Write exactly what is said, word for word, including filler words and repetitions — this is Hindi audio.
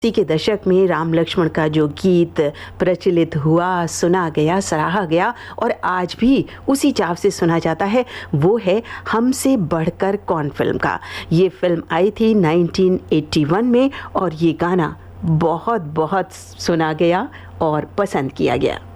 अस्सी के दशक में राम लक्ष्मण का जो गीत प्रचलित हुआ, सुना गया, सराहा गया और आज भी उसी चाव से सुना जाता है, वो है हमसे बढ़कर कौन फिल्म का। ये फिल्म आई थी नाइनटीन एटी वन में और ये गाना बहुत बहुत सुना गया और पसंद किया गया।